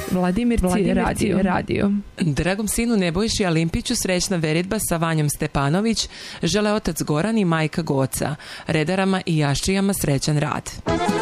Vladimirci radio. Dragom sinu Nebojši Alimpiću srećna veritba sa Vanjom Stepanović žele otac Goran i majka Goca, redarama i jaščijama srećan rad.